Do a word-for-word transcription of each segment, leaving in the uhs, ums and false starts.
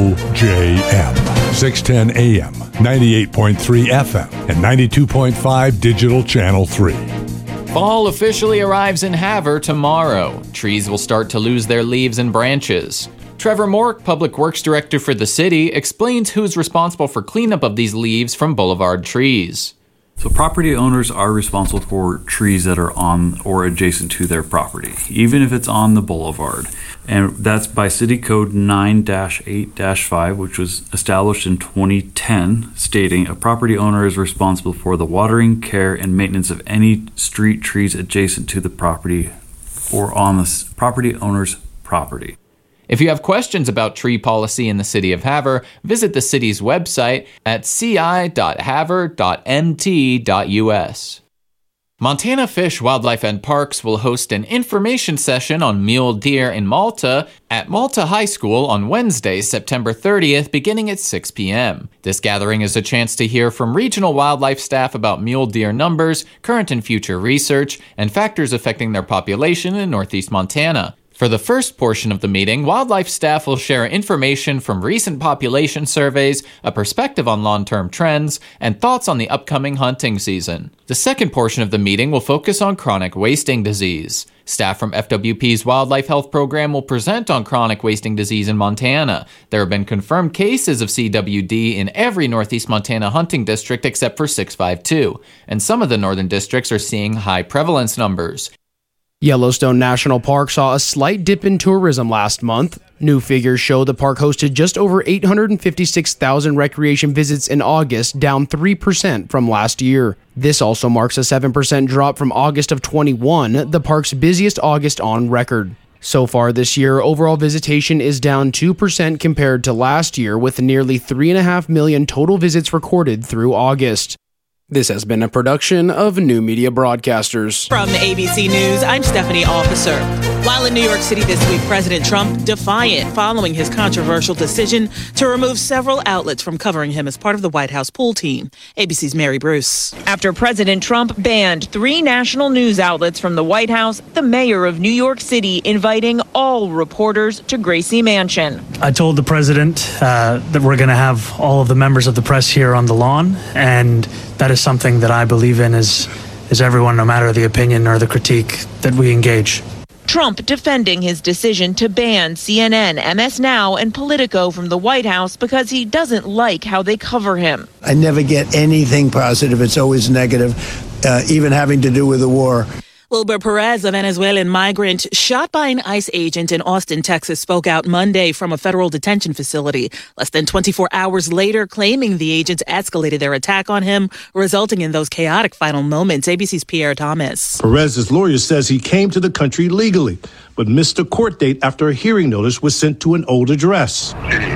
O J M, six ten A M, ninety-eight point three F M, and ninety-two point five Digital Channel three. Fall officially arrives in Havre tomorrow. Trees will start to lose their leaves and branches. Trevor Mork, Public Works Director for the city, explains who's responsible for cleanup of these leaves from boulevard trees. So property owners are responsible for trees that are on or adjacent to their property, even if it's on the boulevard. And that's by City Code nine dash eight dash five, which was established in twenty ten, stating a property owner is responsible for the watering, care, and maintenance of any street trees adjacent to the property or on the property owner's property. If you have questions about tree policy in the city of Havre, visit the city's website at c i dot havre dot m t dot u s. Montana Fish, Wildlife and Parks will host an information session on mule deer in Malta at Malta High School on Wednesday, September thirtieth, beginning at six p.m. This gathering is a chance to hear from regional wildlife staff about mule deer numbers, current and future research, and factors affecting their population in northeast Montana. For the first portion of the meeting, wildlife staff will share information from recent population surveys, a perspective on long-term trends, and thoughts on the upcoming hunting season. The second portion of the meeting will focus on chronic wasting disease. Staff from F W P's Wildlife Health Program will present on chronic wasting disease in Montana. There have been confirmed cases of C W D in every northeast Montana hunting district except for six five two, and some of the northern districts are seeing high prevalence numbers. Yellowstone National Park saw a slight dip in tourism last month. New figures show the park hosted just over eight hundred fifty-six thousand recreation visits in August, down three percent from last year. This also marks a seven percent drop from August of twenty-one, the park's busiest August on record. So far this year, overall visitation is down two percent compared to last year, with nearly three point five million total visits recorded through August. This has been a production of New Media Broadcasters. From A B C News, I'm Stephanie Officer. While in New York City this week, President Trump defiant following his controversial decision to remove several outlets from covering him as part of the White House pool team. A B C's Mary Bruce. After President Trump banned three national news outlets from the White House, the mayor of New York City inviting all reporters to Gracie Mansion. I told the president uh, that we're going to have all of the members of the press here on the lawn, and that is something that I believe in as, as everyone, no matter the opinion or the critique, that we engage. Trump defending his decision to ban C N N, M S Now, and Politico from the White House because he doesn't like how they cover him. I never get anything positive. It's always negative, uh, even having to do with the war. Wilber Perez, a Venezuelan migrant shot by an ICE agent in Austin, Texas, spoke out Monday from a federal detention facility. Less than twenty-four hours later, claiming the agents escalated their attack on him, resulting in those chaotic final moments. A B C's Pierre Thomas. Perez's lawyer says he came to the country legally, but missed a court date after a hearing notice was sent to an old address.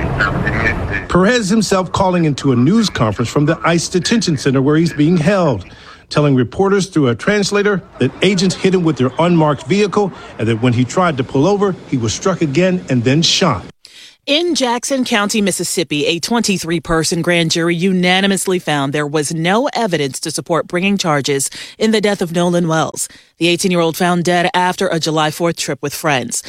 Perez himself calling into a news conference from the ICE detention center where he's being held, telling reporters through a translator that agents hit him with their unmarked vehicle and that when he tried to pull over, he was struck again and then shot. In Jackson County, Mississippi, a twenty-three person grand jury unanimously found there was no evidence to support bringing charges in the death of Nolan Wells. The eighteen-year-old found dead after a July fourth trip with friends.